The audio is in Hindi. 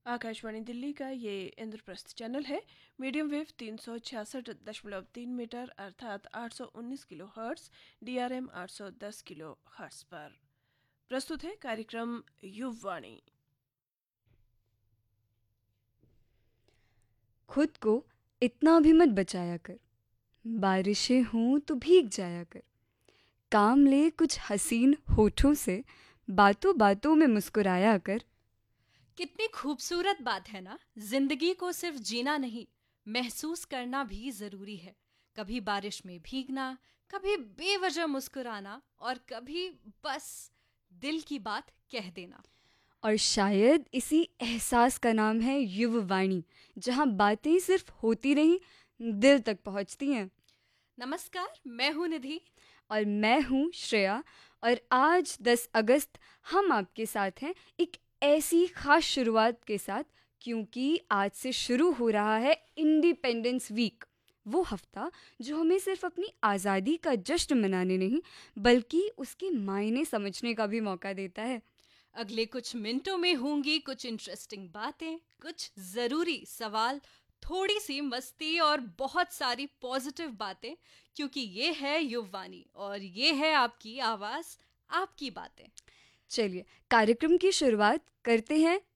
आकाशवाणी दिल्ली का ये इंद्रप्रस्थ चैनल है। मीडियम वेव 366.3 मीटर अर्थात 819 kilo hertz, DRM 810 kilo hertz पर प्रस्तुत है कार्यक्रम युववाणी। खुद को इतना भी मत बचाया कर, बारिशें हों तो भीग जाया कर। काम ले कुछ हसीन होठों से, बातों बातों में मुस्कुराया कर। कितनी खूबसूरत बात है ना। जिंदगी को सिर्फ जीना नहीं, महसूस करना भी जरूरी है। कभी बारिश में भीगना, कभी बेवजह मुस्कुराना और कभी बस दिल की बात कह देना। और शायद इसी एहसास का नाम है युववाणी, जहाँ बातें सिर्फ होती नहीं, दिल तक पहुँचती हैं। नमस्कार, मैं हूं निधि। और मैं हूँ श्रेया। और आज 10 अगस्त हम आपके साथ हैं एक ऐसी खास शुरुआत के साथ, क्योंकि आज से शुरू हो रहा है इंडिपेंडेंस वीक। वो हफ्ता जो हमें सिर्फ अपनी आज़ादी का जश्न मनाने नहीं, बल्कि उसके मायने समझने का भी मौका देता है। अगले कुछ मिनटों में होंगी कुछ इंटरेस्टिंग बातें, कुछ जरूरी सवाल, थोड़ी सी मस्ती और बहुत सारी पॉजिटिव बातें, क्योंकि ये है युववाणी और ये है आपकी आवाज, आपकी बातें। चलिए कार्यक्रम की शुरुआत करते हैं